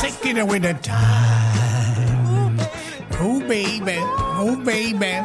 Sticking with the time. Oh baby.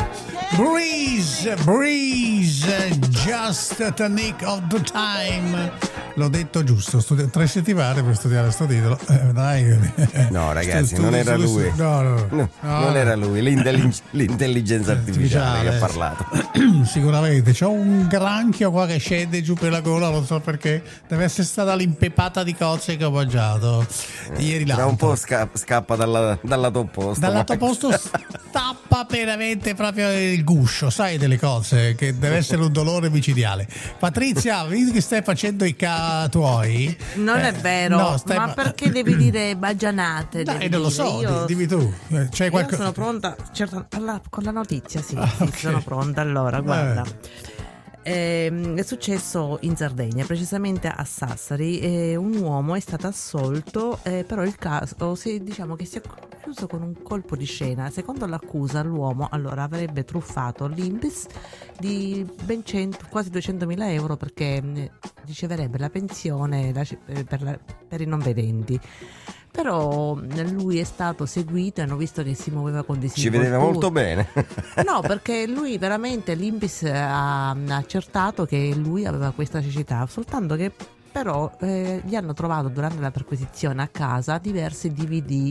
Breeze, just the nick of the time. L'ho detto giusto, 3 settimane per studiare sto titolo. Dai. No, ragazzi, non era lui. No, non era lui, l'intelligenza artificiale che ha parlato. Sicuramente c'ho un granchio qua che scende giù per la gola, non so perché. Deve essere stata l'impepata di cozze che ho mangiato ieri l'altro. Tra un po' scappa dal lato opposto. Dal lato opposto stappa veramente proprio il guscio, sai, delle cose, che deve essere un dolore micidiale. Patrizia, vedi che stai facendo i tuoi? Non è vero, no, ma perché devi dire bagianate? Dai, non lo so, dimmi tu. C'è io sono pronta, certo, con la notizia, sì, okay. Sono pronta. Allora, guarda. È successo in Sardegna, precisamente a Sassari. Un uomo è stato assolto, però il caso diciamo che si è chiuso con un colpo di scena. Secondo l'accusa, l'uomo avrebbe truffato l'INPS di ben quasi 200.000 euro perché riceverebbe la pensione per i non vedenti. Però lui è stato seguito e hanno visto che si muoveva con disinvoltura. Ci vedeva molto bene. No, perché lui veramente, l'INPS ha accertato che lui aveva questa cecità, soltanto che però gli hanno trovato durante la perquisizione a casa diversi DVD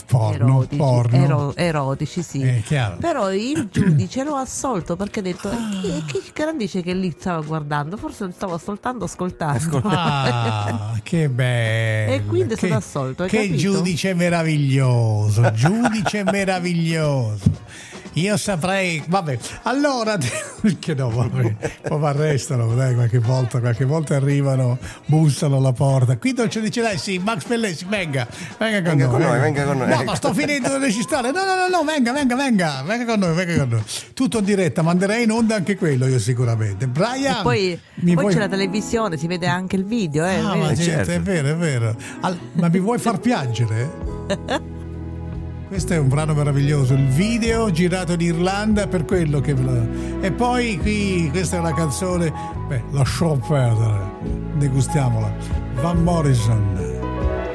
erotici, sì. Però il giudice lo ha assolto perché ha detto chi garantisce che lì stava guardando, forse lo stavo soltanto ascoltando. Che bello, e quindi è stato assolto, hai che capito? Giudice meraviglioso. Io saprei, vabbè, allora che no, vabbè, poi arrestano, dai, qualche volta arrivano, bussano alla porta. Qui non ci dice, dai, sì, Max Pellesi, venga con noi. No, ma sto finendo di registrare. No, venga con noi. Tutto in diretta, manderei in onda anche quello io sicuramente. Brian. E poi c'è la televisione, si vede anche il video, ma certo. È vero. Ma mi vuoi far piangere? Questo è un brano meraviglioso, il video girato in Irlanda, per quello che e poi qui questa è una canzone, lasciamo perdere, degustiamola. Van Morrison.